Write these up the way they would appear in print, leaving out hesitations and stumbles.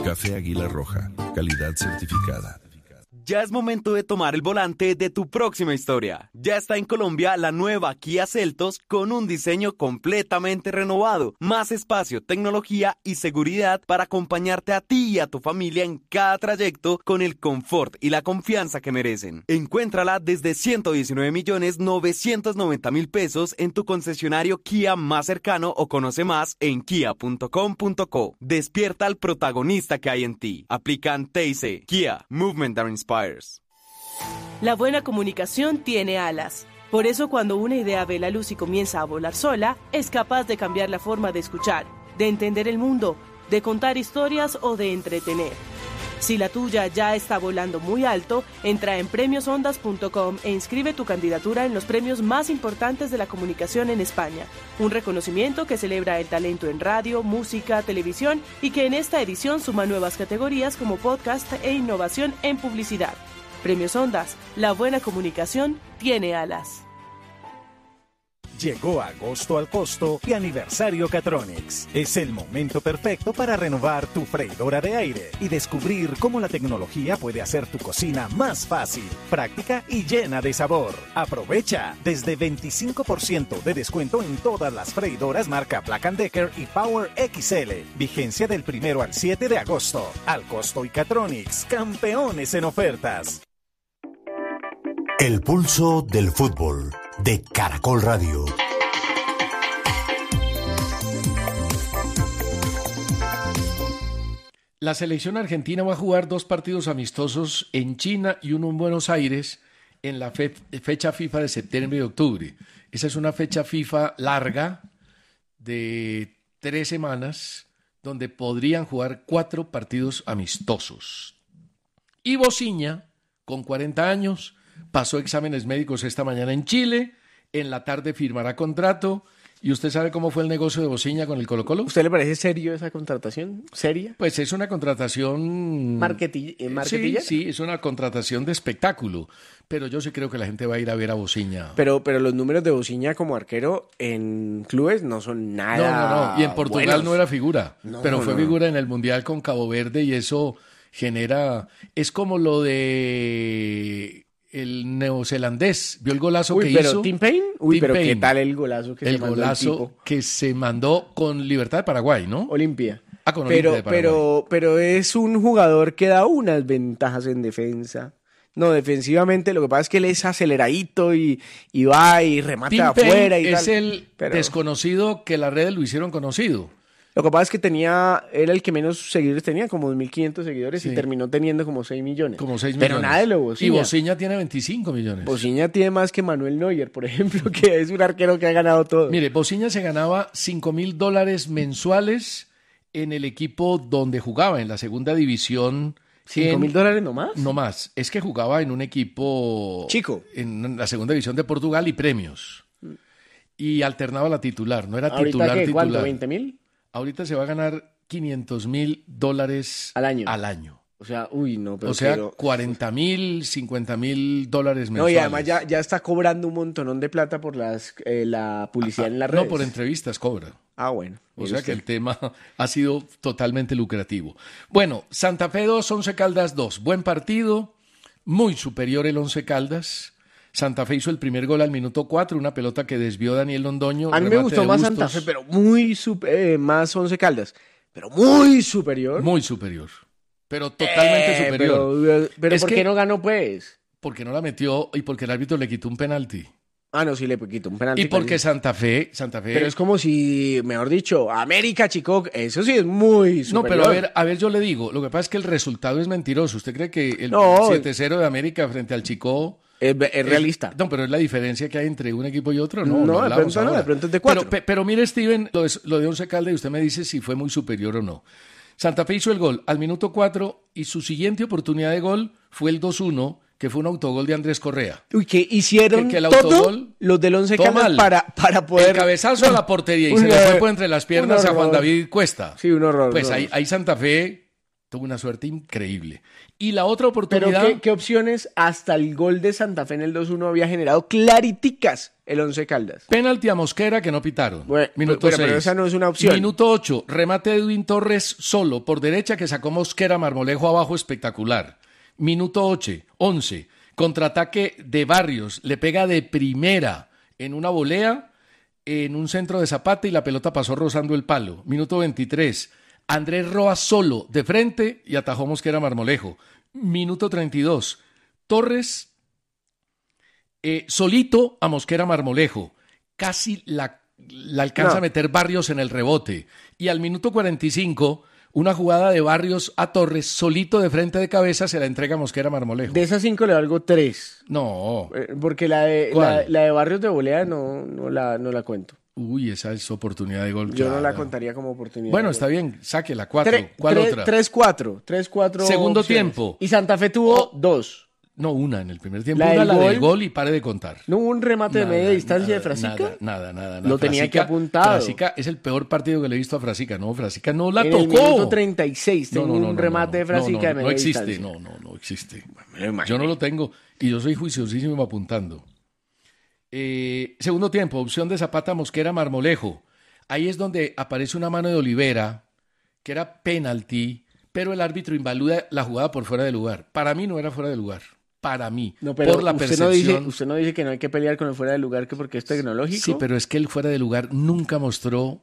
Café Águila Roja, calidad certificada. Ya es momento de tomar el volante de tu próxima historia. Ya está en Colombia la nueva Kia Seltos con un diseño completamente renovado, más espacio, tecnología y seguridad para acompañarte a ti y a tu familia en cada trayecto con el confort y la confianza que merecen. Encuéntrala desde 119.990.000 pesos en tu concesionario Kia más cercano o conoce más en kia.com.co. Despierta al protagonista que hay en ti. Aplican TIC. Kia, Movement that Inspires. La buena comunicación tiene alas. Por eso cuando una idea ve la luz y comienza a volar sola, es capaz de cambiar la forma de escuchar, de entender el mundo, de contar historias o de entretener. Si la tuya ya está volando muy alto, entra en premiosondas.com e inscribe tu candidatura en los premios más importantes de la comunicación en España. Un reconocimiento que celebra el talento en radio, música, televisión y que en esta edición suma nuevas categorías como podcast e innovación en publicidad. Premios Ondas, la buena comunicación tiene alas. Llegó agosto al costo y aniversario Catronics. Es el momento perfecto para renovar tu freidora de aire y descubrir cómo la tecnología puede hacer tu cocina más fácil, práctica y llena de sabor. Aprovecha desde 25% de descuento en todas las freidoras marca Black & Decker y Power XL. Vigencia del 1 al 7 de agosto. Al costo y Catronics, campeones en ofertas. El pulso del fútbol de Caracol Radio. La selección argentina va a jugar 2 partidos amistosos en China y uno en Buenos Aires en la fecha FIFA de septiembre y octubre. Esa es una fecha FIFA larga de 3 semanas donde podrían jugar 4 partidos amistosos. Y Bociña, con 40 años, pasó exámenes médicos esta mañana en Chile, en la tarde firmará contrato. ¿Y usted sabe cómo fue el negocio de Bociña con el Colo-Colo? ¿Usted le parece serio esa contratación? ¿Seria? Pues es una contratación... ¿Marketilla? Sí, es una contratación de espectáculo. Pero yo sí creo que la gente va a ir a ver a Bociña. Pero los números de Bociña como arquero en clubes no son nada No. Y en Portugal buenos. no era figura. Pero fue figura en el Mundial con Cabo Verde y eso genera... Es como lo de... El neozelandés, ¿vio el golazo que pero hizo? ¿Tim Payne? Tim Pero Payne. ¿qué tal el golazo que se mandó el tipo? Que se mandó con Libertad de Paraguay, ¿no? Olimpia. Con Olimpia de Paraguay. Pero es un jugador que da unas ventajas en defensa. No, defensivamente lo que pasa es que él es aceleradito y va y remata Tim afuera Payne y tal. es el desconocido que las redes lo hicieron conocido. Lo que pasa es que era el que menos seguidores tenía, como 2.500 seguidores, y terminó teniendo como 6 millones. Pero nada de lo Bociña. Y Bociña tiene 25 millones. Bociña tiene más que Manuel Neuer, por ejemplo, que es un arquero que ha ganado todo. Mire, Bociña se ganaba $5,000 mensuales en el equipo donde jugaba, en la segunda división. ¿$5,000 nomás? No más. Es que jugaba en un equipo... chico. En la segunda división de Portugal y premios. Y alternaba la titular, no era ¿Ahorita titular. ¿Cuánto? ¿20,000? Ahorita se va a ganar $500,000 al año. O sea, pero... O sea, $40,000, $50,000 mensuales. No, y además ya está cobrando un montonón de plata por la publicidad en las redes. No, por entrevistas cobra. Bueno. O sea que el tema ha sido totalmente lucrativo. Bueno, Santa Fe 2, Once Caldas 2. Buen partido, muy superior el Once Caldas. Santa Fe hizo el primer gol al minuto 4, una pelota que desvió Daniel Londoño. A mí me gustó más Santa Fe, pero más Once Caldas, pero muy superior. Muy superior, pero totalmente superior. Pero ¿por qué no ganó, pues? Porque no la metió y porque el árbitro le quitó un penalti. No, sí le quitó un penalti. Y porque Santa Fe... Pero es como si, mejor dicho, América, chico, eso sí es muy superior. No, pero a ver, yo le digo, lo que pasa es que el resultado es mentiroso. ¿Usted cree que el 7-0 de América frente al Chico... Es realista? No, pero es la diferencia que hay entre un equipo y otro. No, de pronto es de 4. Pero mire, Steven, lo de Once Caldas, y usted me dice si fue muy superior o no. Santa Fe hizo el gol al minuto 4 y su siguiente oportunidad de gol fue el 2-1, que fue un autogol de Andrés Correa. Que hicieron el todo autogol, los del Once Caldas para poder... El cabezazo a la portería y se le fue por entre las piernas a Juan David Cuesta. Sí, un horror. Pues ahí Santa Fe Tuvo una suerte increíble. Y la otra Pero oportunidad... ¿qué opciones hasta el gol de Santa Fe en el 2-1 había generado clariticas el Once Caldas? Penalti a Mosquera que no pitaron. Bueno, Minuto pero 6. esa no es una opción. Minuto 8. Remate de Edwin Torres solo por derecha que sacó Mosquera Marmolejo abajo, espectacular. Minuto 11. Contraataque de Barrios. Le pega de primera en una volea en un centro de Zapata y la pelota pasó rozando el palo. Minuto 23. Andrés Roa solo de frente y atajó Mosquera Marmolejo. Minuto 32. Torres solito a Mosquera Marmolejo. Casi la alcanza a meter Barrios en el rebote. Y al minuto 45, una jugada de Barrios a Torres, solito de frente de cabeza, se la entrega a Mosquera Marmolejo. De esas 5 le valgo 3. No. Porque la de Barrios de volea no la cuento. Uy, esa es oportunidad de gol. Yo no la contaría como oportunidad. Bueno, está bien, sáquela, 4. ¿Cuál otra? 3-4. Segundo opciones. tiempo. Y Santa Fe tuvo 2. No, una en el primer tiempo. La del gol y pare de contar. ¿No hubo un remate de media distancia de Frasica? Nada. Lo tenía que apuntado. Frasica es el peor partido que le he visto a Frasica. No, Frasica no la en tocó. En el minuto 36 tengo un remate de Frasica de media distancia. No existe. No existe. Bueno, yo no lo tengo y yo soy juiciosísimo apuntando. Segundo tiempo, opción de Zapata, Mosquera, Marmolejo. Ahí es donde aparece una mano de Olivera, que era penalti, pero el árbitro invalida la jugada por fuera de lugar. Para mí no era fuera de lugar. Para mí, no, pero por la percepción. Usted no dice que no hay que pelear con el fuera de lugar que porque es tecnológico. Sí, pero es que el fuera de lugar nunca mostró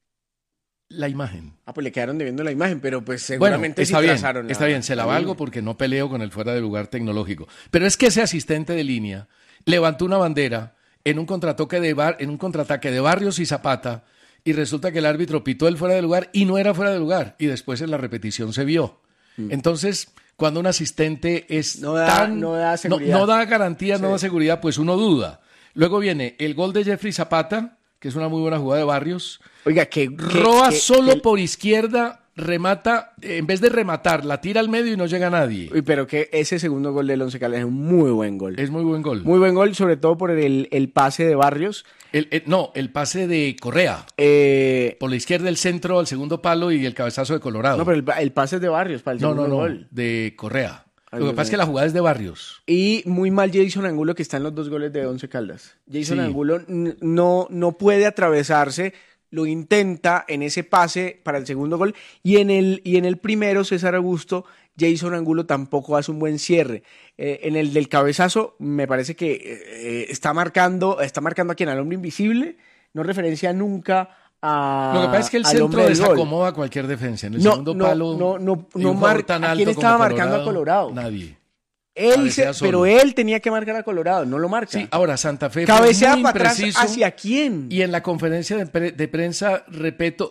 la imagen. Pues le quedaron debiendo la imagen, pero pues seguramente está sí bien, trazaron. Está bien, se la valgo porque no peleo con el fuera de lugar tecnológico. Pero es que ese asistente de línea levantó una bandera en un contraataque de Barrios y Zapata y resulta que el árbitro pitó el fuera de lugar y no era fuera de lugar y después en la repetición se vio. Entonces, cuando un asistente es no da seguridad. No da garantías, no da seguridad, pues uno duda. Luego viene el gol de Jeffrey Zapata, que es una muy buena jugada de Barrios. Oiga, Roa solo por izquierda remata, en vez de rematar, la tira al medio y no llega a nadie. Uy, pero que ese segundo gol del Once Caldas es un muy buen gol. Es muy buen gol. Muy buen gol, sobre todo por el pase de Barrios. El pase de Correa. Por la izquierda el centro al segundo palo y el cabezazo de Colorado. No, pero el pase es de Barrios para el segundo gol. De Correa. Lo que pasa es que la jugada es de Barrios. Y muy mal Jason Angulo, que está en los 2 goles de Once Caldas. Jason Angulo no puede atravesarse, lo intenta en ese pase para el segundo gol. Y en el primero, César Augusto, Jason Angulo tampoco hace un buen cierre. En el del cabezazo, me parece que está marcando a quien, al hombre invisible, no referencia nunca a. Lo que pasa es que el centro desacomoda cualquier defensa. En el segundo palo. No marca. ¿A quién estaba marcando a Colorado? Nadie. Pero él tenía que marcar a Colorado, no lo marca. Sí, ahora Santa Fe cabecea fue muy para atrás, impreciso. ¿hacia quién? Y en la conferencia de prensa, repito,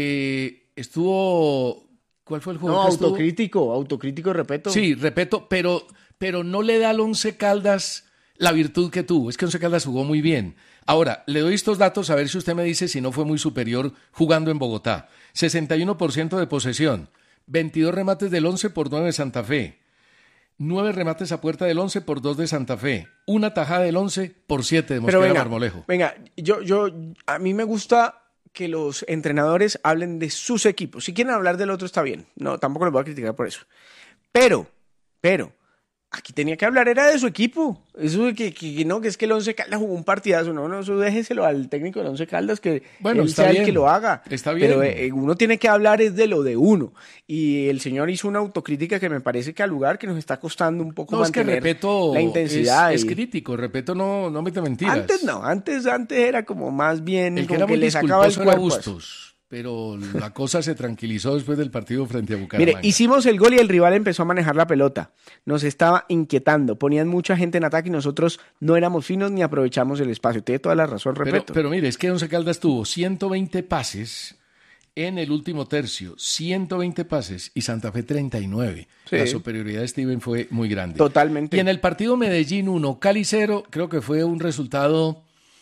estuvo. ¿Cuál fue el juego? No, autocrítico, repito. Sí, repito, pero no le da al Once Caldas la virtud que tuvo. Es que Once Caldas jugó muy bien. Ahora, le doy estos datos a ver si usted me dice si no fue muy superior jugando en Bogotá. 61% de posesión, 22 remates del Once por 9 de Santa Fe. 9 remates a puerta del 11 por 2 de Santa Fe. Una tajada del 11 por 7 de Mosquera Marmolejo. Venga, a mí me gusta que los entrenadores hablen de sus equipos. Si quieren hablar del otro está bien. No, tampoco les voy a criticar por eso. Pero, aquí tenía que hablar era de su equipo. Eso de que es que el Once Caldas jugó un partidazo. No, eso déjeselo al técnico del Once Caldas que él sea el que lo haga. Está bien. Pero uno tiene que hablar es de lo de uno. Y el señor hizo una autocrítica que me parece que al lugar que nos está costando un poco mantener la intensidad. Es crítico, Repeto no mete mentiras. Antes era como más bien el como que era que muy le sacaba el cuerpo. Bustos. Pero la cosa se tranquilizó después del partido frente a Bucaramanga. Mire, hicimos el gol y el rival empezó a manejar la pelota. Nos estaba inquietando. Ponían mucha gente en ataque y nosotros no éramos finos ni aprovechamos el espacio. Tiene toda la razón, repito. Pero mire, es que Once Caldas tuvo 120 pases en el último tercio. 120 pases y Santa Fe 39. Sí. La superioridad de Steven fue muy grande. Totalmente. Y en el partido Medellín 1, Cali 0, creo que fue un resultado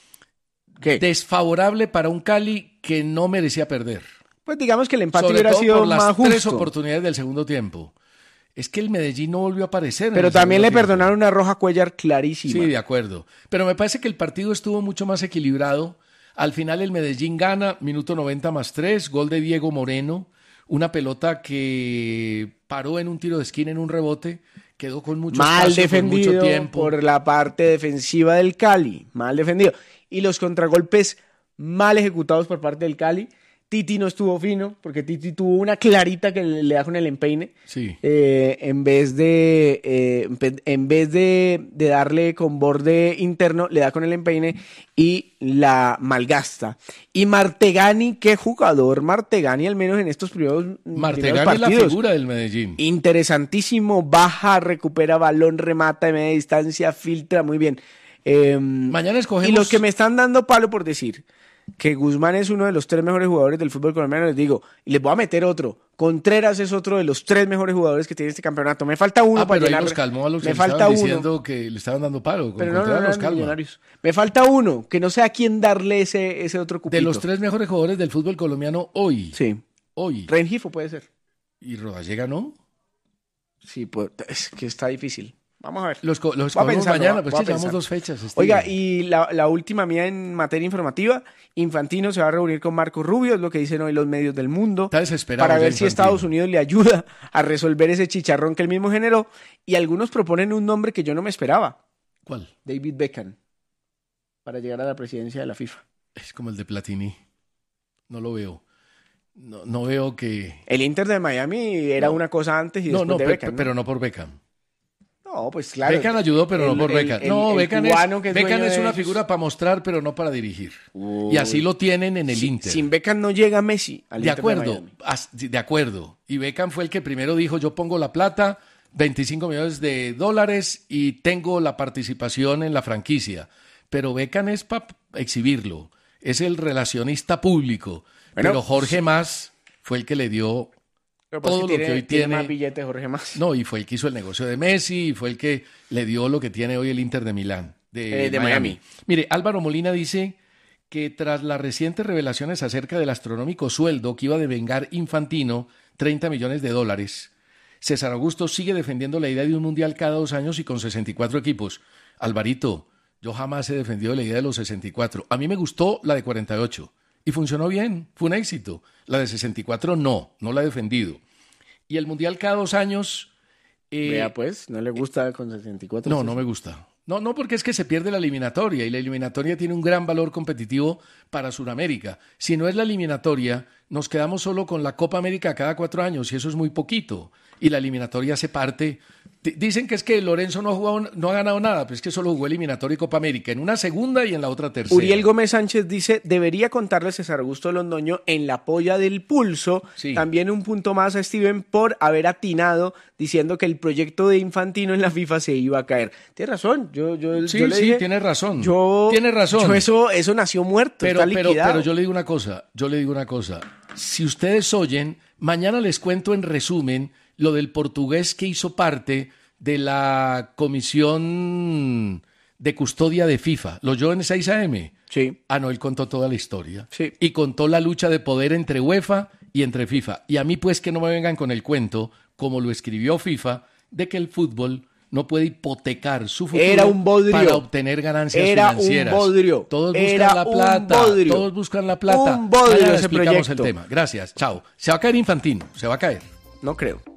desfavorable para un Cali que no merecía perder. Pues digamos que el empate hubiera sido más justo. Sobre todo por las 3 oportunidades del segundo tiempo. Es que el Medellín no volvió a aparecer. Pero también le perdonaron una roja Cuellar clarísima. Sí, de acuerdo. Pero me parece que el partido estuvo mucho más equilibrado. Al final el Medellín gana, minuto 90 más 3, gol de Diego Moreno. Una pelota que paró en un tiro de esquina en un rebote, quedó con mucho mal espacio, defendido con mucho tiempo. por la parte defensiva del Cali, mal defendido. Y los contragolpes mal ejecutados por parte del Cali. Titi no estuvo fino, porque Titi tuvo una clarita que le da con el empeine. Sí. En vez de darle con borde interno, le da con el empeine y la malgasta. Y Martegani, qué jugador Martegani, al menos en estos primeros Martegani partidos. es la figura del Medellín. Interesantísimo, baja, recupera balón, remata de media distancia, filtra muy bien. Mañana escogemos... Y los que me están dando palo por decir que Guzmán es uno de los 3 mejores jugadores del fútbol colombiano, les digo, y les voy a meter otro. Contreras es otro de los 3 mejores jugadores que tiene este campeonato. Me falta uno para pero llenar. Ahí los calmó a los me que falta estaban uno. diciendo que le estaban dando palo. Pero Contreras no, los calma. Millonarios. Me falta uno, que no sé a quién darle ese otro cupito. De los 3 mejores jugadores del fútbol colombiano hoy. Sí. Hoy. Rengifo puede ser. ¿Y Rodallega no? Sí, pues, es que está difícil. Vamos a ver. Los escogemos mañana, pues voy a llevamos pensar. 2 fechas. Oiga, y la última mía en materia informativa, Infantino se va a reunir con Marco Rubio, es lo que dicen hoy los medios del mundo, Está desesperado para ya ver si Infantino. Estados Unidos le ayuda a resolver ese chicharrón que él mismo generó, y algunos proponen un nombre que yo no me esperaba. ¿Cuál? David Beckham, para llegar a la presidencia de la FIFA. Es como el de Platini. No lo veo. No veo que... El Inter de Miami era una cosa antes y después de Beckham. Pero no por Beckham. No, pues claro. Beckham ayudó, pero no por Beckham. Beckham es una figura para mostrar, pero no para dirigir. Y así lo tienen en el Inter. Sin Beckham no llega Messi al De Inter acuerdo, de Miami. de acuerdo. Y Beckham fue el que primero dijo, yo pongo la plata, 25 millones de dólares y tengo la participación en la franquicia. Pero Beckham es para exhibirlo. Es el relacionista público. Bueno, pero Jorge Mas fue el que le dio... todo lo que hoy tiene más billetes Jorge Mas. No, y fue el que hizo el negocio de Messi, y fue el que le dio lo que tiene hoy el Inter de Milán, de Miami. Mire, Álvaro Molina dice que tras las recientes revelaciones acerca del astronómico sueldo que iba a devengar Infantino, 30 millones de dólares, César Augusto sigue defendiendo la idea de un mundial cada 2 años y con 64 equipos. Alvarito, yo jamás he defendido la idea de los 64. A mí me gustó la de 48. Y funcionó bien, fue un éxito. La de 64 no la he defendido. Y el Mundial cada 2 años... Vea pues, ¿no le gusta con 64? No me gusta. No, porque es que se pierde la eliminatoria y la eliminatoria tiene un gran valor competitivo para Sudamérica. Si no es la eliminatoria, nos quedamos solo con la Copa América cada 4 años y eso es muy poquito. Y la eliminatoria se parte... Dicen que es que Lorenzo no ha ganado nada, pero es que solo jugó eliminatoria y Copa América, en una segunda y en la otra tercera. Uriel Gómez Sánchez dice, debería contarle César Augusto Londoño en la polla del pulso, sí. También un punto más a Steven por haber atinado diciendo que el proyecto de Infantino en la FIFA se iba a caer. Tiene razón, yo le dije, tiene razón. Tiene razón. Eso nació muerto, está liquidado. Pero yo le digo una cosa. Si ustedes oyen, mañana les cuento en resumen lo del portugués que hizo parte de la comisión de custodia de FIFA. ¿Lo oyó en 6 AM? Sí. No, él contó toda la historia. Sí. Y contó la lucha de poder entre UEFA y entre FIFA. Y a mí, pues, que no me vengan con el cuento, como lo escribió FIFA, de que el fútbol no puede hipotecar su futuro Era un bodrio. para obtener ganancias financieras. Un bodrio. Todos buscan la plata. Todos buscan la plata. Un bodrio Mañana ese explicamos proyecto. el tema. Gracias. Chao. Se va a caer Infantino. Se va a caer. No creo.